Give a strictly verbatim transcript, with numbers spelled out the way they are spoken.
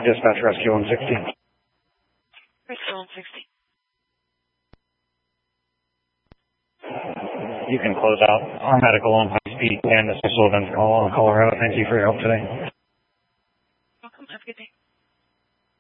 Dispatch, Rescue one sixty. Rescue one sixty. You can close out our medical on high speed and the special events call on Colorado. Thank you for your help today. Welcome. Have a good day.